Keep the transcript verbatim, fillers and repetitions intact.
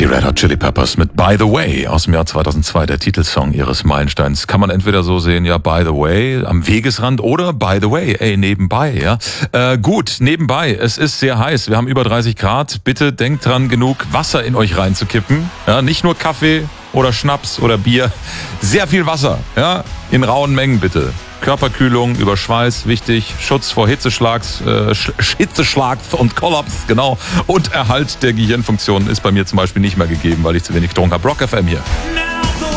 Die Red Hot Chili Peppers mit By the Way aus dem Jahr zweitausendzwei, der Titelsong ihres Meilensteins. Kann man entweder so sehen, ja, by the way, am Wegesrand oder by the way, ey, nebenbei, ja. Äh, gut, nebenbei, es ist sehr heiß, wir haben über dreißig Grad. Bitte denkt dran, genug Wasser in euch reinzukippen. Ja, nicht nur Kaffee oder Schnaps oder Bier, sehr viel Wasser, ja, in rauen Mengen bitte. Körperkühlung über Schweiß, wichtig, Schutz vor Hitzeschlags, äh, Hitzeschlags und Kollaps, genau. Und Erhalt der Gehirnfunktionen ist bei mir zum Beispiel nicht mehr gegeben, weil ich zu wenig getrunken habe. Rock F M hier.